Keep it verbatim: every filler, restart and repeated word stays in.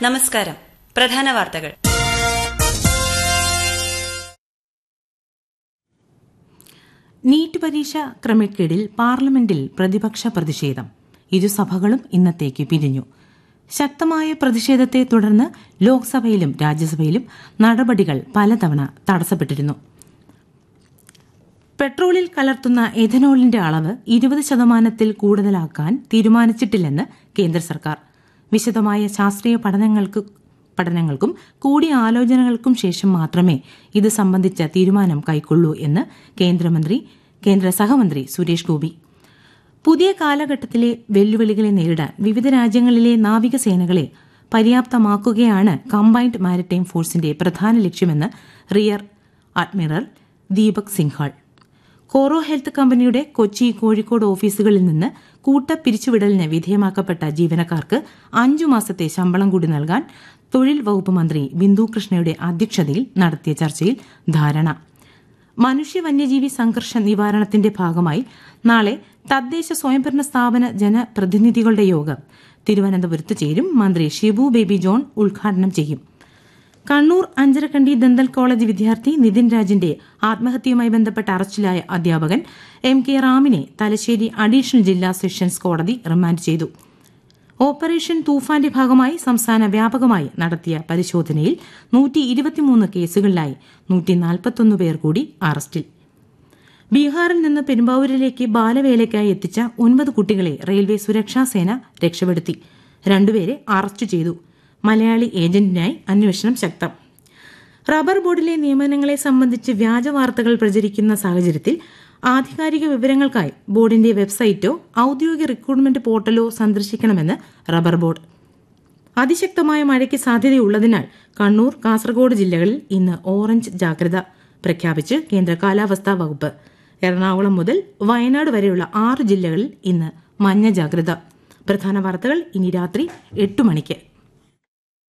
നമസ്കാരം. പ്രധാന വാർത്തകൾ. നീറ്റ് പരീക്ഷ ക്രമക്കേടിൽ പാർലമെന്റിൽ പ്രതിപക്ഷ പ്രതിഷേധം. ഇരുസഭകളും ഇന്നത്തേക്ക് പിരിഞ്ഞു. ശക്തമായ പ്രതിഷേധത്തെ തുടർന്ന് ലോക്സഭയിലും രാജ്യസഭയിലും നടപടികൾ പലതവണ തടസ്സപ്പെട്ടിരുന്നു. പെട്രോളിൽ കലർത്തുന്ന എഥനോളിന്റെ അളവ് ഇരുപത് ശതമാനത്തിൽ കൂടുതലാക്കാൻ തീരുമാനിച്ചിട്ടില്ലെന്ന് കേന്ദ്ര സർക്കാർ. വിശദമായ ശാസ്ത്രീയ പഠനങ്ങൾക്ക് പഠനങ്ങൾക്കും കൂടിയാലോചനകൾക്കും ശേഷം മാത്രമേ ഇത് സംബന്ധിച്ച തീരുമാനം കൈക്കൊള്ളൂ എന്ന് കേന്ദ്രമന്ത്രി കേന്ദ്ര സഹമന്ത്രി സുരേഷ് ഗോപി. പുതിയ കാലഘട്ടത്തിലെ വെല്ലുവിളികളെ നേരിടാൻ വിവിധ രാജ്യങ്ങളിലെ നാവികസേനകളെ പര്യാപ്തമാക്കുകയാണ് കമ്പൈൻഡ് മാരിടൈം ഫോഴ്സിന്റെ പ്രധാന ലക്ഷ്യമെന്ന് rear admiral Deepak Sinhal. കോറോ health കമ്പനിയുടെ കൊച്ചി, കോഴിക്കോട് ഓഫീസുകളിൽ നിന്ന് കൂട്ട പിരിച്ചുവിടലിന് വിധേയമാക്കപ്പെട്ട ജീവനക്കാർക്ക് അഞ്ചു മാസത്തെ ശമ്പളം കൂടി നൽകാൻ തൊഴിൽ വകുപ്പ് മന്ത്രി ബിന്ദു കൃഷ്ണയുടെ അധ്യക്ഷതയിൽ നടത്തിയ ചർച്ചയിൽ ധാരണ. മനുഷ്യ വന്യജീവി സംഘർഷ നിവാരണത്തിന്റെ ഭാഗമായി നാളെ തദ്ദേശ സ്വയംഭരണ സ്ഥാപന ജനപ്രതിനിധികളുടെ യോഗം തിരുവനന്തപുരത്ത് ചേരും. മന്ത്രി ഷിബു ബേബി ജോൺ ഉദ്ഘാടനം ചെയ്യും. കണ്ണൂർ അഞ്ചരക്കണ്ടി ദന്തൽ കോളേജ് വിദ്യാർത്ഥി നിതിൻ രാജിന്റെ ആത്മഹത്യയുമായി ബന്ധപ്പെട്ട അറസ്റ്റിലായ അധ്യാപകൻ എം കെ റാമിനെ തലശ്ശേരി അഡീഷണൽ ജില്ലാ സെഷൻസ് കോടതി റിമാൻഡ് ചെയ്തു. ഓപ്പറേഷൻ തൂഫാന്റെ ഭാഗമായി സംസ്ഥാന വ്യാപകമായി നടത്തിയ പരിശോധനയിൽ നൂറ്റി ഇരുപത്തിമൂന്ന് കേസുകളിലായി നൂറ്റി നാൽപ്പത്തൊന്ന് പേർ കൂടി അറസ്റ്റിൽ. ബീഹാറിൽ നിന്ന് പെരുമ്പാവൂരിലേക്ക് ബാലവേലയ്ക്കായി എത്തിച്ച ഒൻപത് കുട്ടികളെ റെയിൽവേ സുരക്ഷാ സേന രക്ഷപ്പെടുത്തി. രണ്ടുപേരെ അറസ്റ്റ് ചെയ്തു. മലയാളി ഏജന്റിനായി അന്വേഷണം ശക്തം. റബ്ബർ ബോർഡിലെ നിയമനങ്ങളെ സംബന്ധിച്ച് വ്യാജ വാർത്തകൾ പ്രചരിക്കുന്ന സാഹചര്യത്തിൽ ആധികാരിക വിവരങ്ങൾക്കായി ബോർഡിന്റെ വെബ്സൈറ്റോ ഔദ്യോഗിക റിക്രൂട്ട്മെന്റ് പോർട്ടലോ സന്ദർശിക്കണമെന്ന് റബ്ബർ ബോർഡ്. അതിശക്തമായ മഴയ്ക്ക് സാധ്യതയുള്ളതിനാൽ കണ്ണൂർ, കാസർഗോഡ് ജില്ലകളിൽ ഇന്ന് ഓറഞ്ച് ജാഗ്രത പ്രഖ്യാപിച്ച് കേന്ദ്ര കാലാവസ്ഥാ വകുപ്പ്. എറണാകുളം മുതൽ വയനാട് വരെയുള്ള ആറ് ജില്ലകളിൽ ഇന്ന് മഞ്ഞ ജാഗ്രത. പ്രധാന വാർത്തകൾ ഇനി രാത്രി എട്ട് മണിക്ക്.